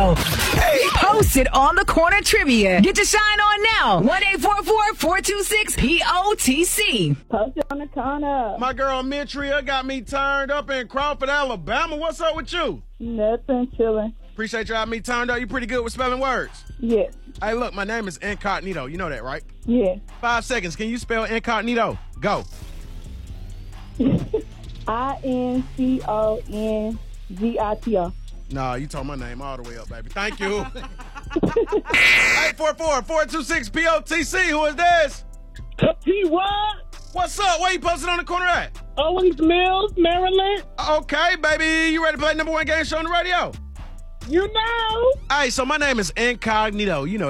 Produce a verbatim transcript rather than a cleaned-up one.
Incognito. Posted on the corner trivia. Get your shine on now. one eight four four, four two six, P O T C. Posted on the corner. My girl Mitria got me turned up in Crawford, Alabama. What's up with you? Nothing, chilling. Appreciate you having me turned up. You pretty good with spelling words? Yes. Hey, look, my name is Incognito. You know that, right? Yes. Five seconds. Can you spell incognito? Go. I N C O N G I T O. Nah, you told my name all the way up, baby. Thank you. eight four four, four two six, P O T C. Who is this? P. What? What's up? Where you posted on the corner at? Owens Mills, Maryland. Okay, baby. You ready to play number one game show on the radio? You know. Hey, so my name is Incognito. You know